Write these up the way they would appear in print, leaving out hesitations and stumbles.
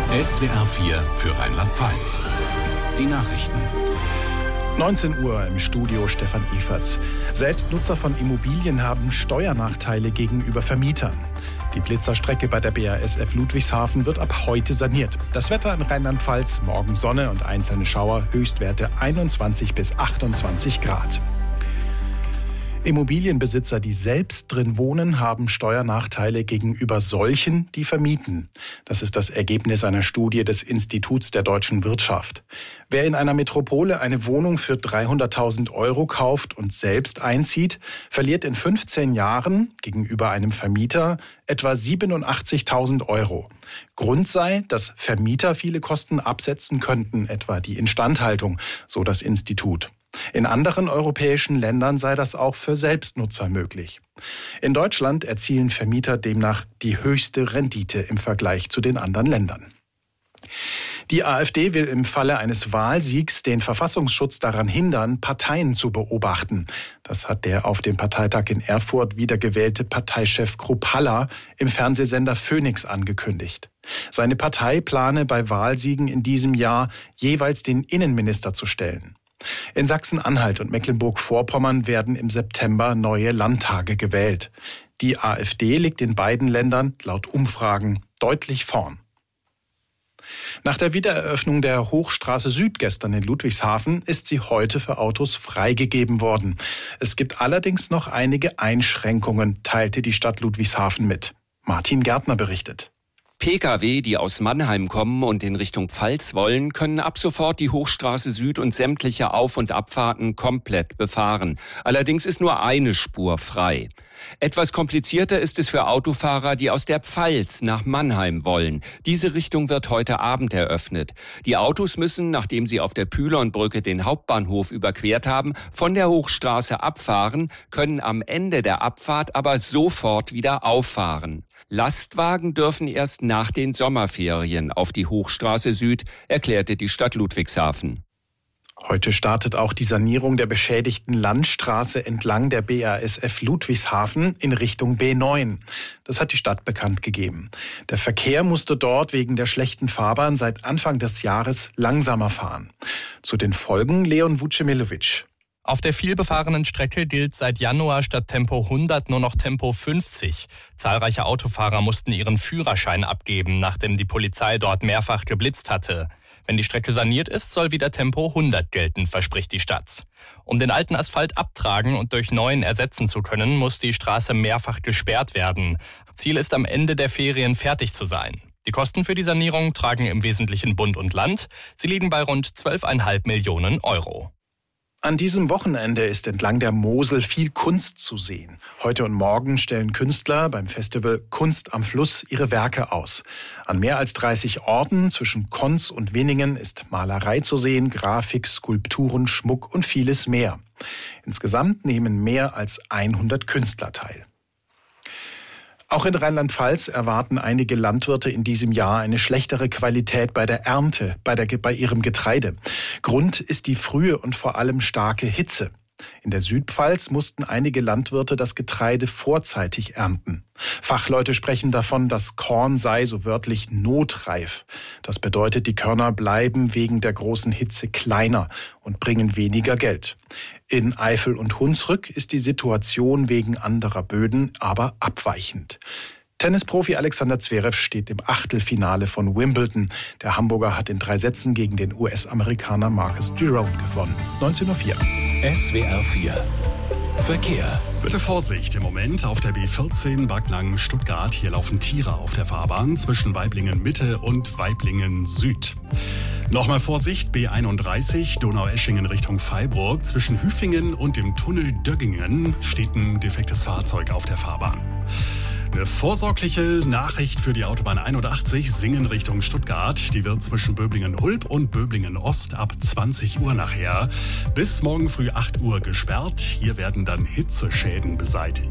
SWR 4 für Rheinland-Pfalz. Die Nachrichten. 19 Uhr im Studio Stefan Eferts. Selbstnutzer von Immobilien haben Steuernachteile gegenüber Vermietern. Die Blitzerstrecke bei der BASF Ludwigshafen wird ab heute saniert. Das Wetter in Rheinland-Pfalz, morgen Sonne und einzelne Schauer, Höchstwerte 21 bis 28 Grad. Immobilienbesitzer, die selbst drin wohnen, haben Steuernachteile gegenüber solchen, die vermieten. Das ist das Ergebnis einer Studie des Instituts der deutschen Wirtschaft. Wer in einer Metropole eine Wohnung für 300.000 € kauft und selbst einzieht, verliert in 15 Jahren gegenüber einem Vermieter etwa 87.000 €. Grund sei, dass Vermieter viele Kosten absetzen könnten, etwa die Instandhaltung, so das Institut. In anderen europäischen Ländern sei das auch für Selbstnutzer möglich. In Deutschland erzielen Vermieter demnach die höchste Rendite im Vergleich zu den anderen Ländern. Die AfD will im Falle eines Wahlsiegs den Verfassungsschutz daran hindern, Parteien zu beobachten. Das hat der auf dem Parteitag in Erfurt wiedergewählte Parteichef Kruppalla im Fernsehsender Phoenix angekündigt. Seine Partei plane bei Wahlsiegen in diesem Jahr jeweils den Innenminister zu stellen. In Sachsen-Anhalt und Mecklenburg-Vorpommern werden im September neue Landtage gewählt. Die AfD liegt in beiden Ländern laut Umfragen deutlich vorn. Nach der Wiedereröffnung der Hochstraße Süd gestern in Ludwigshafen ist sie heute für Autos freigegeben worden. Es gibt allerdings noch einige Einschränkungen, teilte die Stadt Ludwigshafen mit. Martin Gärtner berichtet. Pkw, die aus Mannheim kommen und in Richtung Pfalz wollen, können ab sofort die Hochstraße Süd und sämtliche Auf- und Abfahrten komplett befahren. Allerdings ist nur eine Spur frei. Etwas komplizierter ist es für Autofahrer, die aus der Pfalz nach Mannheim wollen. Diese Richtung wird heute Abend eröffnet. Die Autos müssen, nachdem sie auf der Pylonbrücke den Hauptbahnhof überquert haben, von der Hochstraße abfahren, können am Ende der Abfahrt aber sofort wieder auffahren. Lastwagen dürfen erst nach den Sommerferien auf die Hochstraße Süd, erklärte die Stadt Ludwigshafen. Heute startet auch die Sanierung der beschädigten Landstraße entlang der BASF Ludwigshafen in Richtung B9. Das hat die Stadt bekannt gegeben. Der Verkehr musste dort wegen der schlechten Fahrbahn seit Anfang des Jahres langsamer fahren. Zu den Folgen Leon Vucemilovic. Auf der vielbefahrenen Strecke gilt seit Januar statt Tempo 100 nur noch Tempo 50. Zahlreiche Autofahrer mussten ihren Führerschein abgeben, nachdem die Polizei dort mehrfach geblitzt hatte. Wenn die Strecke saniert ist, soll wieder Tempo 100 gelten, verspricht die Stadt. Um den alten Asphalt abtragen und durch neuen ersetzen zu können, muss die Straße mehrfach gesperrt werden. Ziel ist, am Ende der Ferien fertig zu sein. Die Kosten für die Sanierung tragen im Wesentlichen Bund und Land. Sie liegen bei rund 12,5 Millionen €. An diesem Wochenende ist entlang der Mosel viel Kunst zu sehen. Heute und morgen stellen Künstler beim Festival Kunst am Fluss ihre Werke aus. An mehr als 30 Orten zwischen Konz und Winningen ist Malerei zu sehen, Grafik, Skulpturen, Schmuck und vieles mehr. Insgesamt nehmen mehr als 100 Künstler teil. Auch in Rheinland-Pfalz erwarten einige Landwirte in diesem Jahr eine schlechtere Qualität bei der Ernte, bei ihrem Getreide. Grund ist die frühe und vor allem starke Hitze. In der Südpfalz mussten einige Landwirte das Getreide vorzeitig ernten. Fachleute sprechen davon, das Korn sei so wörtlich notreif. Das bedeutet, die Körner bleiben wegen der großen Hitze kleiner und bringen weniger Geld. In Eifel und Hunsrück ist die Situation wegen anderer Böden aber abweichend. Tennisprofi Alexander Zverev steht im Achtelfinale von Wimbledon. Der Hamburger hat in 3 Sätzen gegen den US-Amerikaner Marcus Giron gewonnen. 19:04 Uhr. SWR 4 Verkehr. Bitte Vorsicht im Moment auf der B14 Backnang-Stuttgart. Hier laufen Tiere auf der Fahrbahn zwischen Waiblingen Mitte und Waiblingen Süd. Nochmal Vorsicht, B31 Donaueschingen Richtung Freiburg. Zwischen Hüfingen und dem Tunnel Döggingen steht ein defektes Fahrzeug auf der Fahrbahn. Eine vorsorgliche Nachricht für die Autobahn 81 Singen Richtung Stuttgart. Die wird zwischen Böblingen-Hulb und Böblingen-Ost ab 20 Uhr nachher bis morgen früh 8 Uhr gesperrt. Hier werden dann Hitzeschäden beseitigt.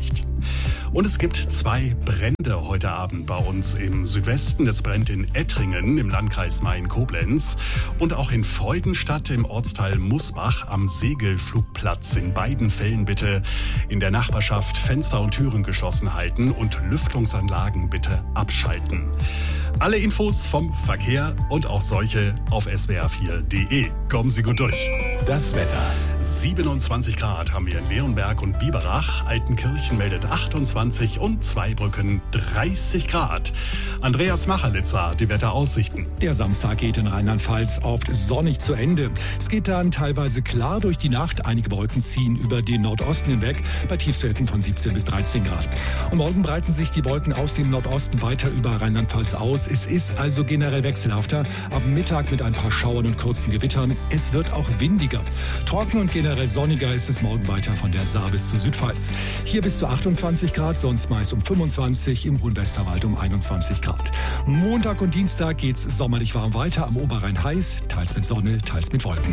Und es gibt 2 Brände heute Abend bei uns im Südwesten. Es brennt in Ettringen im Landkreis Main-Koblenz und auch in Freudenstadt im Ortsteil Musbach am Segelflugplatz. In beiden Fällen bitte in der Nachbarschaft Fenster und Türen geschlossen halten und Lüftungsanlagen bitte abschalten. Alle Infos vom Verkehr und auch solche auf swr4.de. Kommen Sie gut durch. Das Wetter. 27 Grad haben wir in Leonberg und Biberach. Altenkirchen meldet 28 und Zweibrücken 30 Grad. Andreas Machalitzer, die Wetteraussichten. Der Samstag geht in Rheinland-Pfalz oft sonnig zu Ende. Es geht dann teilweise klar durch die Nacht. Einige Wolken ziehen über den Nordosten hinweg bei Tiefstwerten von 17 bis 13 Grad. Und morgen breiten sich die Wolken aus dem Nordosten weiter über Rheinland-Pfalz aus. Es ist also generell wechselhafter. Ab Mittag mit ein paar Schauern und kurzen Gewittern. Es wird auch windiger. Trocken und generell sonniger ist es morgen weiter von der Saar bis zur Südpfalz. Hier bis zu 28 Grad, sonst meist um 25, im hohen Westerwald um 21 Grad. Montag und Dienstag geht's sommerlich warm weiter, am Oberrhein heiß, teils mit Sonne, teils mit Wolken.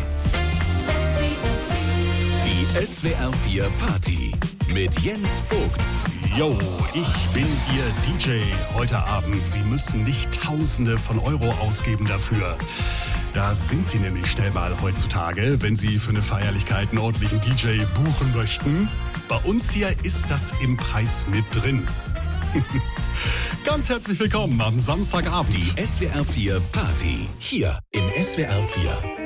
Die SWR4 Party mit Jens Vogt. Yo, ich bin Ihr DJ heute Abend. Sie müssen nicht Tausende von Euro ausgeben dafür. Da sind Sie nämlich schnell mal heutzutage, wenn Sie für eine Feierlichkeit einen ordentlichen DJ buchen möchten. Bei uns hier ist das im Preis mit drin. Ganz herzlich willkommen am Samstagabend. Die SWR4 Party hier im SWR4